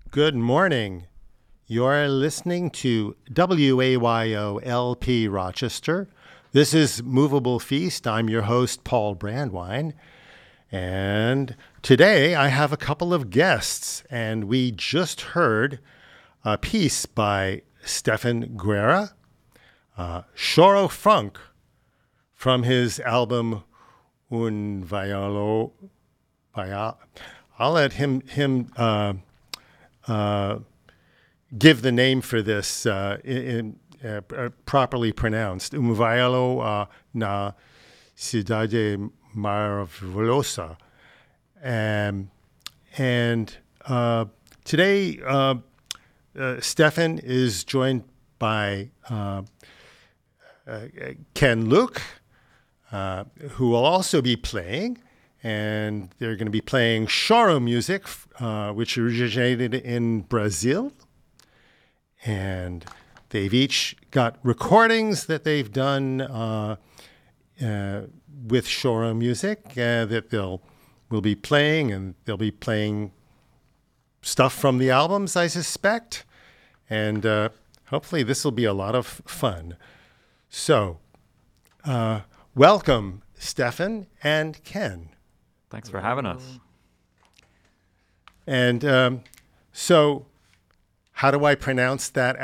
Good morning. You're listening to WAYO LP Rochester. This is Movable Feast. I'm your host, Paul Brandwine. And today I have a couple of guests, and we just heard a piece by Stefan Guerra, Choro Funk, from his album Un Violo. I'll let him give the name for this properly pronounced. Un Violo na Cidade Maravilhosa. And today, Stefan is joined by Ken Luke, who will also be playing. And they're going to be playing choro music, which originated in Brazil. And they've each got recordings that they've done with choro music that will be playing, and they'll be playing stuff from the albums, I suspect. And hopefully this will be a lot of fun. So, welcome, Stefan and Ken. Thanks for having us. And so, how do I pronounce that